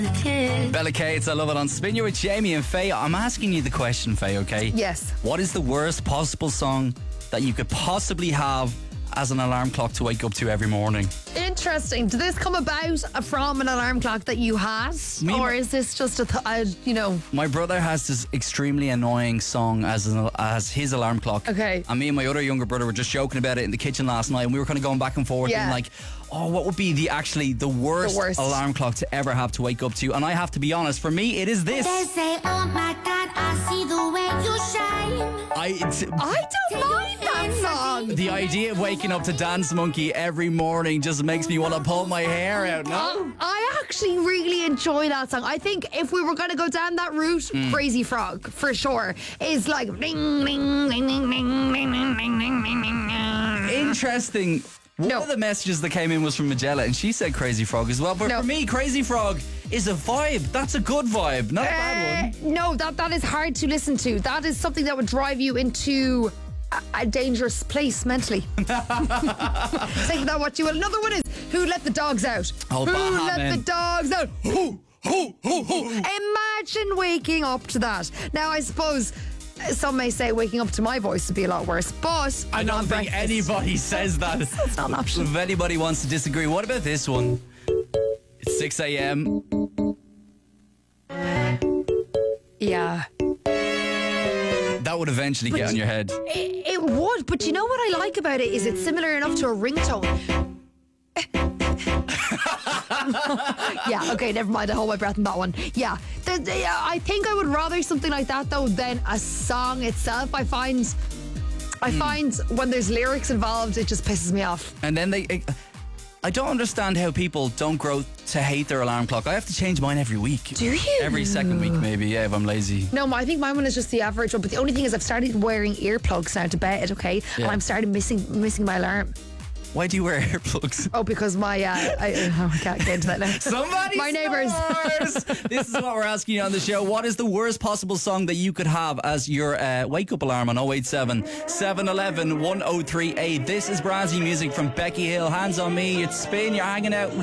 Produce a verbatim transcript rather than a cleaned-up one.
Bella Cates, I love it on Spin You with Jamie and Faye. I'm asking you the question, Faye, okay? Yes. What is the worst possible song that you could possibly have as an alarm clock to wake up to every morning? Interesting. Did this come about from an alarm clock that you had? Me- or is this just a, th- a, you know... My brother has this extremely annoying song as an, as his alarm clock. Okay. And me and my other younger brother were just joking about it in the kitchen last night, and we were kind of going back and forth, Yeah. being like, oh, what would be the actually the worst, The worst. alarm clock to ever have to wake up to? And I have to be honest, for me, it is this. They say, oh my God, I see the way you shine. I, it's, I don't mind that song. the idea of waking up to Dance Monkey every morning just makes me want to pull my hair out. No? I actually really enjoy that song. I think if we were going to go down that route, Mm. Crazy Frog, for sure, is like... Ring, ring, ring, ring, ring, ring, ring, ring, ring, ring, ring. Interesting. One No. of the messages that came in was from Magella, and she said Crazy Frog as well. But No. for me, Crazy Frog is a vibe. That's a good vibe, not a bad one. Uh, no, that, that is hard to listen to. That is something that would drive you into a, a dangerous place mentally. Take that what you will. Another one is Who Let the Dogs Out? Oh, Who Baha Let Men. the Dogs Out? Hoo, hoo, hoo, hoo. Imagine waking up to that. Now, I suppose uh, some may say waking up to my voice would be a lot worse, but I I'm don't on think breakfast. anybody says that. That's not an option. If anybody wants to disagree, what about this one? It's six a.m. Yeah. That would eventually get on your head. It, it would, but you know what I like about it is it's similar enough to a ringtone. Yeah, okay, never mind. I hold my breath on that one. Yeah, the, the, I think I would rather something like that though than a song itself. I find, I find when there's lyrics involved, it just pisses me off. And then they... I don't understand how people don't grow to hate their alarm clock. I have to change mine every week. Do you? Every second week, maybe, yeah, if I'm lazy. No, I think my one is just the average one. But the only thing is, I've started wearing earplugs now to bed. Okay, Yeah. and I'm started missing missing my alarm. Why do you wear earplugs? Oh, because my uh, I, oh, I can't get into that now. Somebody My neighbours. snores. This is what we're asking you on the show. What is the worst possible song that you could have as your uh, wake-up alarm on oh eight seven, seven one one, one oh three eight? This is Brazzy music from Becky Hill. Hands on me. It's Spin. You're hanging out with